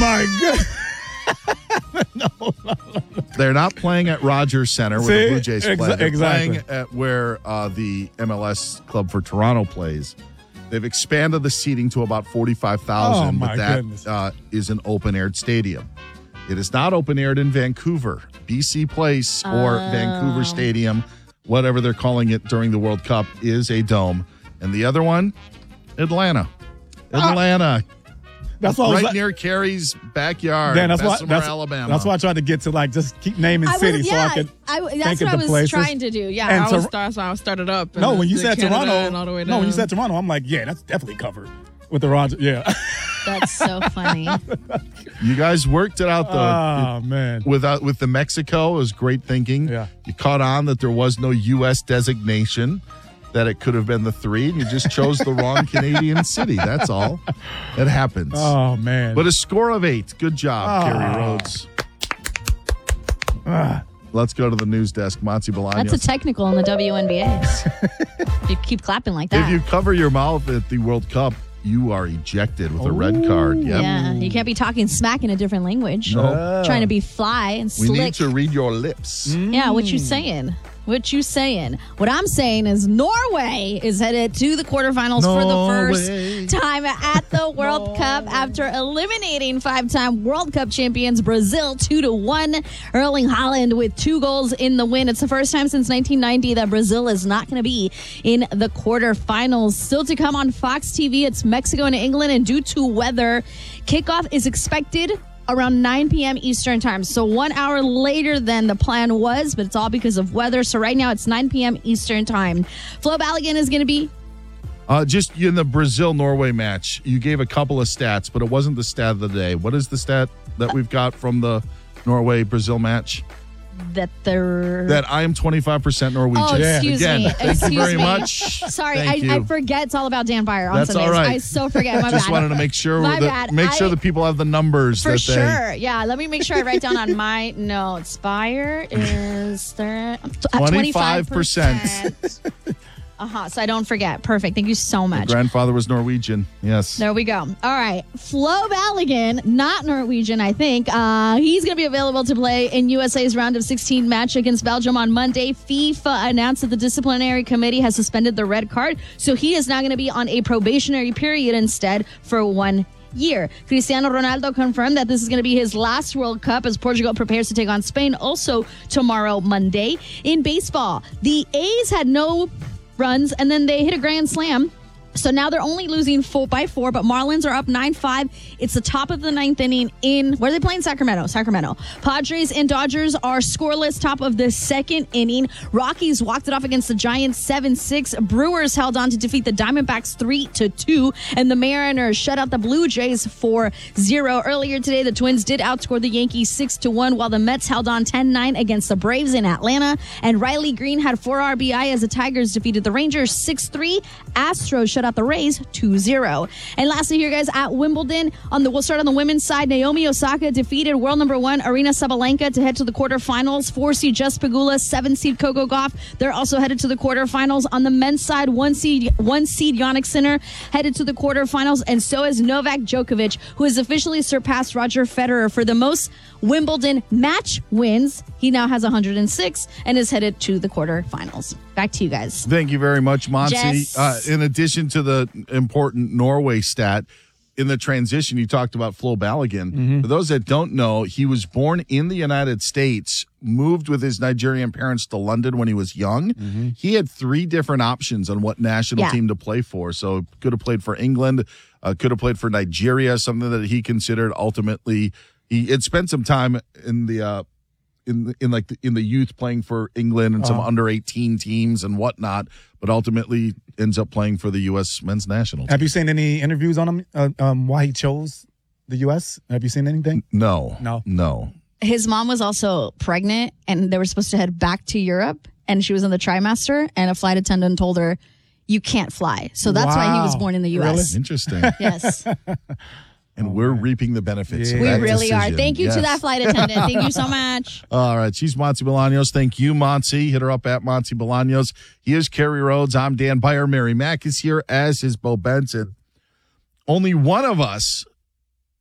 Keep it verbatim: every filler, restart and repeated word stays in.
my God. no, no, no, no. They're not playing at Rogers Center where See? the Blue Jays play. Exa- They're exactly. playing at where uh, the M L S Club for Toronto plays. They've expanded the seating to about forty-five thousand, Oh, my but that goodness. uh, is an open-aired stadium. It is not open-aired in Vancouver. B C Place or Oh. Vancouver Stadium, whatever they're calling it during the World Cup, is a dome. And the other one, Atlanta. Atlanta. That's why I was right like- near Carrie's backyard, Dan, that's why, Bessemer, that's, Alabama. that's why I tried to get to, like, just keep naming I was, cities yeah, so I could I, that's think what of I the was places. trying to do. Yeah. And I was Tor- start, so I started up. No, and when you the said Canada Toronto, and all the way no, when you down. said Toronto, I'm like, yeah, that's definitely covered with the Roger. Yeah. That's so funny. You guys worked it out, though. Oh, man. Without with the Mexico, it was great thinking. Yeah. You caught on that there was no U S designation, that it could have been the three, and you just chose the wrong Canadian city. That's all. It happens. Oh, man. But a score of eight. Good job, Ah. Kerry Rhodes. Ah. Let's go to the news desk. Monty Bolaños. That's a technical in the W N B A. If you keep clapping like that. If you cover your mouth at the World Cup, you are ejected with a red card. Yep. Yeah, you can't be talking smack in a different language. No. Trying to be fly and We slick. need to read your lips. Yeah, what you saying? What you saying? What I'm saying is Norway is headed to the quarterfinals for the Norway. first time at the World Cup after eliminating five-time World Cup champions Brazil two to one. Erling Haaland with two goals in the win. It's the first time since nineteen ninety that Brazil is not going to be in the quarterfinals. Still to come on Fox T V, it's Mexico and England, and due to weather, kickoff is expected around nine p.m. Eastern time. So one hour later than the plan was, but it's all because of weather. So right now it's nine p.m. Eastern time. Flo Balogun is going to be Uh, just in the Brazil-Norway match, you gave a couple of stats, but it wasn't the stat of the day. What is the stat that we've got from the Norway-Brazil match? that they're... That I am twenty-five percent Norwegian. Oh, excuse Again, me. thank Excuse you very me. much. Sorry, I, Thank you. I forget it's all about Dan Byer on That's Sundays. all right. I so forget. My Just bad. wanted to make sure My that bad. make sure I- the people have the numbers For that sure. Yeah, let me make sure I write down on my notes. Byer is there twenty-five percent. Uh-huh, so I don't forget. Perfect. Thank you so they much. grandfather was Norwegian. Yes. There we go. All right. Flo Balogun, not Norwegian, I think. Uh, he's going to be available to play in U S A's round of sixteen match against Belgium on Monday. FIFA announced that the disciplinary committee has suspended the red card, so he is now going to be on a probationary period instead for one year. Cristiano Ronaldo confirmed that this is going to be his last World Cup as Portugal prepares to take on Spain also tomorrow, Monday. In baseball, the A's had no runs, and then they hit a grand slam. So now they're only losing four by four, but Marlins are up nine five. It's the top of the ninth inning in, where are they playing? Sacramento. Sacramento. Padres and Dodgers are scoreless, top of the second inning. Rockies walked it off against the Giants seven six. Brewers held on to defeat the Diamondbacks three to two. And the Mariners shut out the Blue Jays four zero. Earlier today, the Twins did outscore the Yankees six to one, while the Mets held on ten nine against the Braves in Atlanta. And Riley Green had four R B I as the Tigers defeated the Rangers six three. Astros shut out the Rays two zero. And lastly here, guys, at Wimbledon, on the we'll start on the women's side. Naomi Osaka defeated world number one Arina Sabalenka to head to the quarterfinals. Four seed Jess Pegula, seven seed Coco Gauff. They're also headed to the quarterfinals. On the men's side, one seed one seed Yannick Sinner headed to the quarterfinals, and so is Novak Djokovic, who has officially surpassed Roger Federer for the most Wimbledon match wins. He now has one hundred six and is headed to the quarterfinals. Back to you guys. Thank you very much, Monty. Jess. Uh, in addition to the important Norway stat, in the transition, you talked about Flo Balogun. Mm-hmm. For those that don't know, he was born in the United States, moved with his Nigerian parents to London when he was young. Mm-hmm. He had three different options on what national Yeah. team to play for. So could have played for England, uh, could have played for Nigeria, something that he considered ultimately. He had spent some time in the uh, in the, in like the, in the youth playing for England and some Uh-huh. under eighteen teams and whatnot, but ultimately ends up playing for the U S men's national team. Have you seen any interviews on him, uh, um, why he chose the U S? Have you seen anything? No, No. no. His mom was also pregnant, and they were supposed to head back to Europe, and she was in the trimester, and a flight attendant told her, you can't fly. So that's why he was Wow. born in the U S. Interesting. Yes, And we're reaping the benefits. Yeah. of we that really are. decision. Thank you Yes. to that flight attendant. Thank you so much. All right. She's Monty Bolaños. Thank you, Monty. Hit her up at Monty Bolaños. He is Kerry Rhodes. I'm Dan Byer. Mary Mack is here, as is Bo Benson. Only one of us